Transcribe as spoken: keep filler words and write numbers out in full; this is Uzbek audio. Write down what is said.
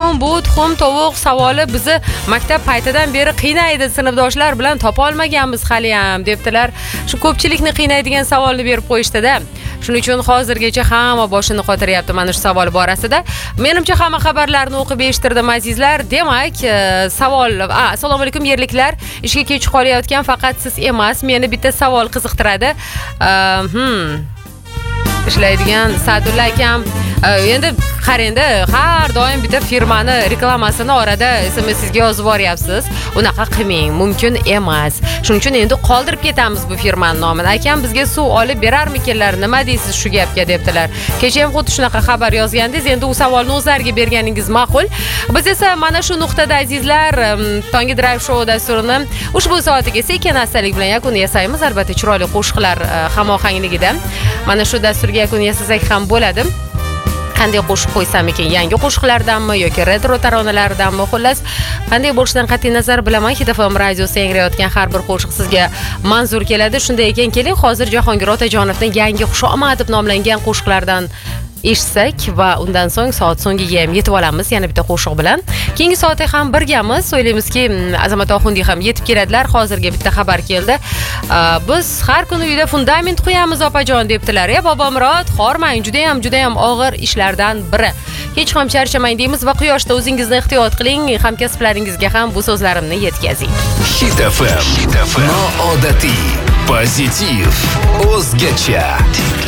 Lekin bu tuxum tovuq savoli bizni maktab paytidan beri qiynaydi, sinfdoshlar bilan topa olmaganmiz hali ham debdilar. Shu ko'pchilikni qiynaydigan savolni berib qo'yishdi-da. Shuning uchun hozirgacha hamma boshini qotiryapti mana shu savol borasida. Menimcha hamma xabarlarni o'qib eshittirdim azizlar. Demak, savol, assalomu alaykum yerliklar. Ishga kech qolayotgan faqat siz emas, meni bitta savol qiziqtiradi. Hmm. Ishlaydigan Sa'dulla akam, endi qarangda, har doim bitta firmani reklamasini orada SMS'ga yozib boryapsiz. Unaqa qilmang, mumkin emas. Shuning uchun endi qoldirib ketamiz bu firmaning nomini. Akam bizga suv olib berarmikinlar? Nima deysiz shu gapga debdilar. Kecha ham xuddi shunaqa xabar yozgandingiz, endi u savolni o'zlariga berganingiz ma'qul. Biz esa mana shu nuqtada azizlar, Tongi Drive Show dasturini ushbu soatiga sekin-astalik bilan yakun yasaymiz. Albatta chiroyli qo'shiqlar hamohangligida. Mana shu dasturga yakun yasasak ham bo'ladi. Qanday qo'shiq qo'ysam ekan, yangi qo'shiqlardanmi yoki retro taronalardanmi, xullas qanday bo'lishidan qat'iy nazar bilaman. Hit F M radiosi yangrayotgan har bir qo'shiq sizga manzur keladi. Shunday ekan, keling hozir Jahongir Otajonovning yangi Xushomad deb nomlangan qo'shiqlardan eshitsak va undan so'ng soat so'ngiga ham yetib olamiz yana bitta qo'shiq bilan. Keyingi soatda ham birgamiz. O'ylaymizki, Azamat Oxundi ham yetib keladilar. Hozirga bitta xabar keldi. Biz har kuni uyda fundament qo'yamiz opajon debdilar. Ey Bobomurod, xormang, juda ham juda ham og'ir ishlardan biri. Hech ham charchamang deymiz va quyoshda o'zingizni ehtiyot qiling, hamkasblaringizga ham bu so'zlarimni yetkazing. Hit F M. Noodatiy, pozitiv, o'zgacha.